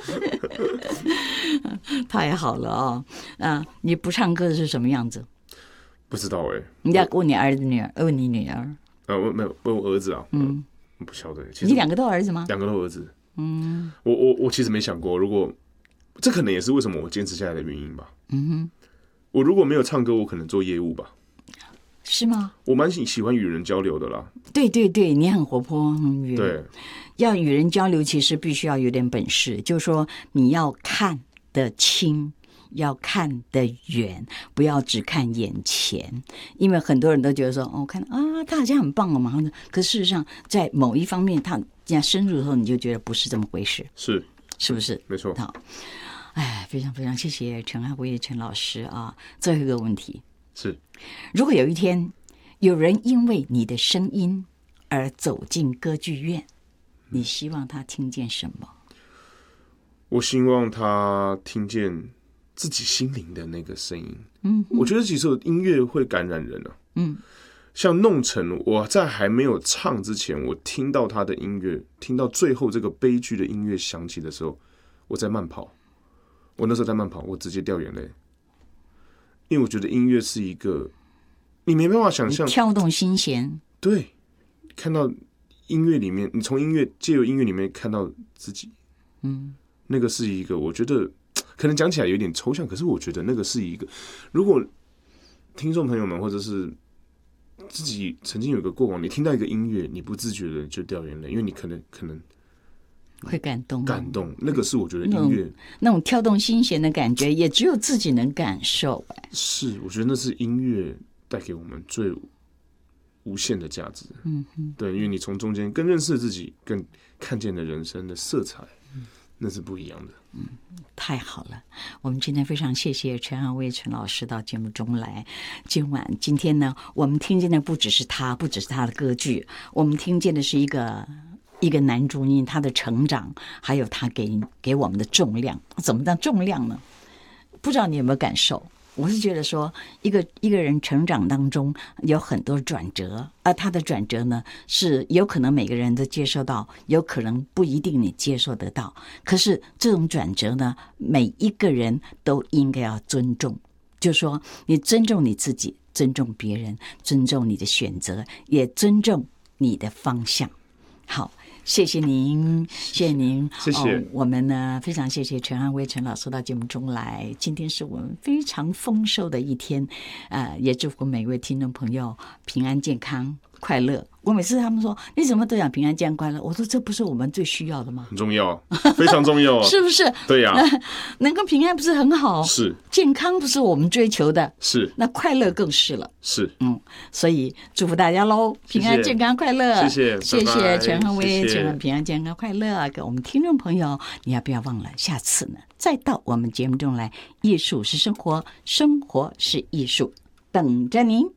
太好了哦。你不唱歌的是什么样子？ 不知道你要问你儿子女儿，问你女儿。 我没有问我儿子啊。不晓得。其实你两个都儿子吗？ 两个都儿子。我其实没想过，如果这可能也是为什么我坚持下来的原因吧。我如果没有唱歌，我可能做业务吧。 是吗？ 我蛮喜欢与人交流的啦。 对对对，你很活泼。 对， 要与人交流，其实必须要有点本事，就是说你要看得清，要看得远，不要只看眼前。因为很多人都觉得说，看他好像很棒了嘛，可事实上在某一方面，他这样深入的时候，你就觉得不是这么回事，是不是？ 没错。 好，非常非常谢谢陈汉威陈老师啊。最后一个问题是， 如果有一天有人因为你的声音而走进歌剧院，你希望他听见什么？ 我希望他听见自己心灵的那个声音。我觉得其实音乐会感染人啊。像弄臣，我在还没有唱之前，我听到他的音乐，听到最后这个悲剧的音乐响起的时候，我在慢跑。我那时候在慢跑，我直接掉眼泪，因为我觉得音乐是一个你没办法想象， 跳动心弦。 对，看到音乐里面，你从借由音乐里面看到自己。那个是一个，我觉得可能讲起来有点抽象，可是我觉得那个是一个，如果听众朋友们或者是自己曾经有一个过往，你听到一个音乐，你不自觉的就掉眼泪，因为你可能会感动， 那个是我觉得音乐那种跳动心弦的感觉，也只有自己能感受。 是，我觉得那是音乐带给我们最无限的价值。对，因为你从中间更认识自己，更看见了人生的色彩，那是不一样的。 太好了，我们今天非常谢谢陈汉威陈老师到节目中来。今天呢，我们听见的不只是他的歌剧，我们听见的是一个男主因他的成长，还有他给我们的重量。怎么样重量呢？不知道你有没有感受？我是觉得说，一个人成长当中有很多转折，而他的转折呢，是有可能每个人都接受到，有可能不一定你接受得到。可是这种转折呢，每一个人都应该要尊重，就是说，你尊重你自己，尊重别人，尊重你的选择，也尊重你的方向。好。谢谢您，谢谢您， 谢谢。 我们呢非常谢谢陈汉威陈老师到节目中来。今天是我们非常丰收的一天，也祝福每一位听众朋友平安健康快乐。我每次他们说你怎么都讲平安健康快乐，我说这不是我们最需要的吗？ 很重要，非常重要啊， 是不是？ 对呀， 能够平安不是很好？ 是， 健康不是我们追求的， 是， 那快乐更是了， 是， 所以祝福大家喽，平安健康快乐， 谢谢陈汉威，陈汉平安健康快乐。给我们听众朋友，你要不要忘了下次呢？再到我们节目中来，艺术是生活，生活是艺术，等着您。